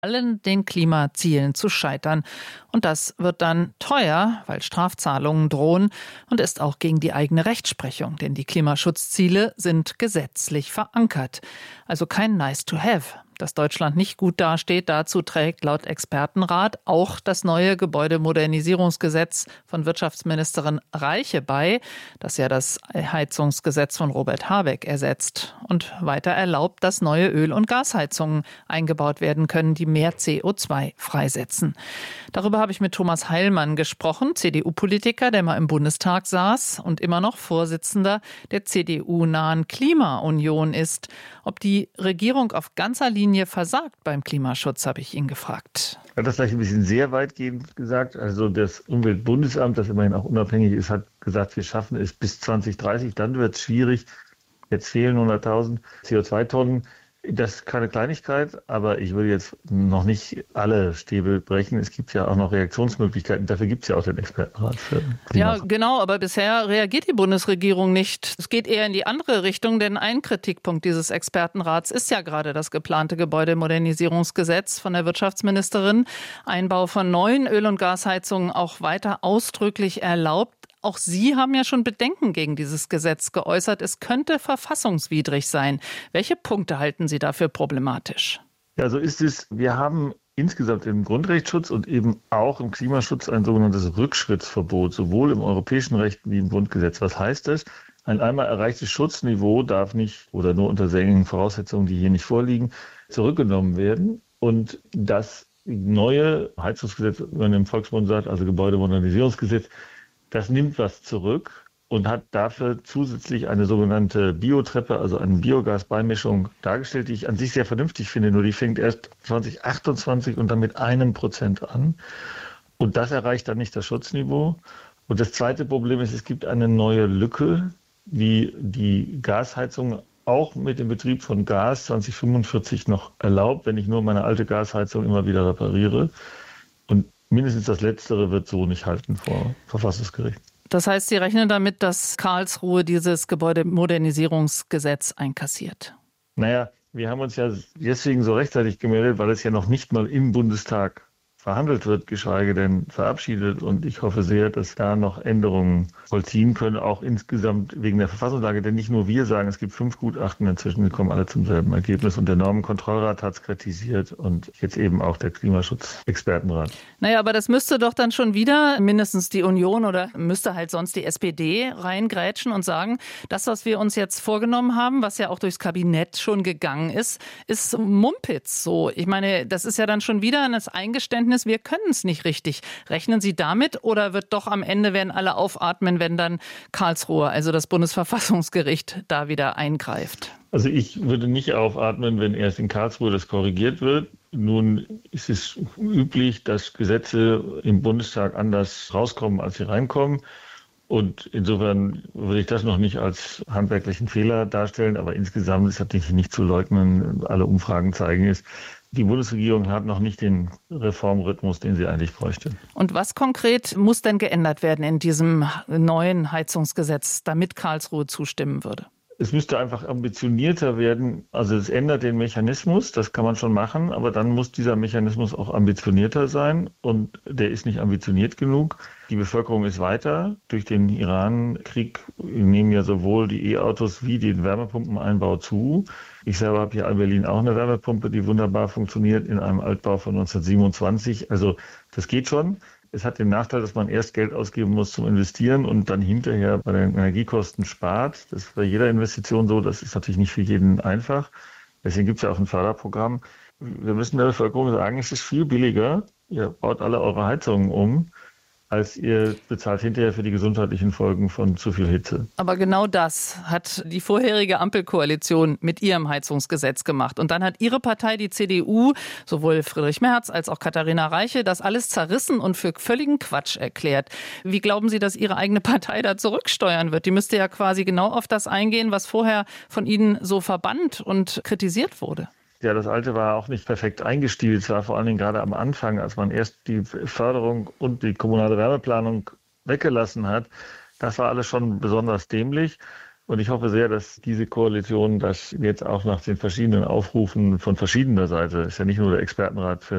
allen den Klimazielen zu scheitern. Und das wird dann teuer, weil Strafzahlungen drohen und ist auch gegen die eigene Rechtsprechung, denn die Klimaschutzziele sind gesetzlich verankert. Also kein nice to have. Dass Deutschland nicht gut dasteht, dazu trägt laut Expertenrat auch das neue Gebäudemodernisierungsgesetz von Wirtschaftsministerin Reiche bei, das ja das Heizungsgesetz von Robert Habeck ersetzt und weiter erlaubt, dass neue Öl- und Gasheizungen eingebaut werden können, die mehr CO2 freisetzen. Darüber habe ich mit Thomas Heilmann gesprochen, CDU-Politiker, der mal im Bundestag saß und immer noch Vorsitzender der CDU-nahen Klimaunion ist. Ob die Regierung auf ganzer Linie versagt beim Klimaschutz, habe ich ihn gefragt. Ich habe das vielleicht ein bisschen sehr weitgehend gesagt. Also das Umweltbundesamt, das immerhin auch unabhängig ist, hat gesagt, wir schaffen es bis 2030, dann wird es schwierig. Jetzt fehlen 100.000 CO2-Tonnen. Das ist keine Kleinigkeit, aber ich würde jetzt noch nicht alle Stäbe brechen. Es gibt ja auch noch Reaktionsmöglichkeiten. Dafür gibt es ja auch den Expertenrat für Klimaschutz. Ja, genau, aber bisher reagiert die Bundesregierung nicht. Es geht eher in die andere Richtung, denn ein Kritikpunkt dieses Expertenrats ist ja gerade das geplante Gebäudemodernisierungsgesetz von der Wirtschaftsministerin. Einbau von neuen Öl- und Gasheizungen auch weiter ausdrücklich erlaubt. Auch Sie haben ja schon Bedenken gegen dieses Gesetz geäußert. Es könnte verfassungswidrig sein. Welche Punkte halten Sie dafür problematisch? Ja, so ist es. Wir haben insgesamt im Grundrechtsschutz und eben auch im Klimaschutz ein sogenanntes Rückschrittsverbot, sowohl im europäischen Recht wie im Grundgesetz. Was heißt das? Ein einmal erreichtes Schutzniveau darf nicht oder nur unter strengen Voraussetzungen, die hier nicht vorliegen, zurückgenommen werden. Und das neue Heizungsgesetz, wie man im Volksmund sagt, also Gebäudemodernisierungsgesetz, das nimmt was zurück und hat dafür zusätzlich eine sogenannte Biotreppe, also eine Biogasbeimischung dargestellt, die ich an sich sehr vernünftig finde. Nur die fängt erst 2028 und dann mit 1% an. Und das erreicht dann nicht das Schutzniveau. Und das zweite Problem ist, es gibt eine neue Lücke, die die Gasheizung auch mit dem Betrieb von Gas 2045 noch erlaubt, wenn ich nur meine alte Gasheizung immer wieder repariere. Und mindestens das Letztere wird so nicht halten vor Verfassungsgericht. Das heißt, Sie rechnen damit, dass Karlsruhe dieses Gebäudemodernisierungsgesetz einkassiert? Naja, wir haben uns ja deswegen so rechtzeitig gemeldet, weil es ja noch nicht mal im Bundestag verhandelt wird, geschweige denn verabschiedet. Und ich hoffe sehr, dass da noch Änderungen vollziehen können, auch insgesamt wegen der Verfassungslage. Denn nicht nur wir sagen, es gibt 5 Gutachten inzwischen, die kommen alle zum selben Ergebnis. Und der Normenkontrollrat hat es kritisiert und jetzt eben auch der Klimaschutzexpertenrat. Naja, aber das müsste doch dann schon wieder mindestens die Union oder müsste halt sonst die SPD reingrätschen und sagen, das, was wir uns jetzt vorgenommen haben, was ja auch durchs Kabinett schon gegangen ist Mumpitz. So, ich meine, das ist ja dann schon wieder ein Eingeständnis, wir können es nicht richtig. Rechnen Sie damit oder wird doch am Ende werden alle aufatmen, wenn dann Karlsruhe, also das Bundesverfassungsgericht, da wieder eingreift? Also ich würde nicht aufatmen, wenn erst in Karlsruhe das korrigiert wird. Nun ist es üblich, dass Gesetze im Bundestag anders rauskommen, als sie reinkommen. Und insofern würde ich das noch nicht als handwerklichen Fehler darstellen. Aber insgesamt ist natürlich nicht zu leugnen, alle Umfragen zeigen es, die Bundesregierung hat noch nicht den Reformrhythmus, den sie eigentlich bräuchte. Und was konkret muss denn geändert werden in diesem neuen Heizungsgesetz, damit Karlsruhe zustimmen würde? Es müsste einfach ambitionierter werden. Also es ändert den Mechanismus, das kann man schon machen, aber dann muss dieser Mechanismus auch ambitionierter sein und der ist nicht ambitioniert genug. Die Bevölkerung ist weiter. Durch den Iran-Krieg nehmen ja sowohl die E-Autos wie den Wärmepumpeneinbau zu. Ich selber habe hier in Berlin auch eine Wärmepumpe, die wunderbar funktioniert in einem Altbau von 1927. Also das geht schon. Es hat den Nachteil, dass man erst Geld ausgeben muss zum Investieren und dann hinterher bei den Energiekosten spart. Das ist bei jeder Investition so. Das ist natürlich nicht für jeden einfach. Deswegen gibt es ja auch ein Förderprogramm. Wir müssen der Bevölkerung sagen, es ist viel billiger. Ihr baut alle eure Heizungen um, als ihr bezahlt hinterher für die gesundheitlichen Folgen von zu viel Hitze. Aber genau das hat die vorherige Ampelkoalition mit ihrem Heizungsgesetz gemacht. Und dann hat ihre Partei, die CDU, sowohl Friedrich Merz als auch Katharina Reiche, das alles zerrissen und für völligen Quatsch erklärt. Wie glauben Sie, dass Ihre eigene Partei da zurücksteuern wird? Die müsste ja quasi genau auf das eingehen, was vorher von Ihnen so verbannt und kritisiert wurde. Ja, das Alte war auch nicht perfekt eingestielt. Es war vor allen Dingen gerade am Anfang, als man erst die Förderung und die kommunale Wärmeplanung weggelassen hat. Das war alles schon besonders dämlich. Und ich hoffe sehr, dass diese Koalition das jetzt auch nach den verschiedenen Aufrufen von verschiedener Seite, ist ja nicht nur der Expertenrat für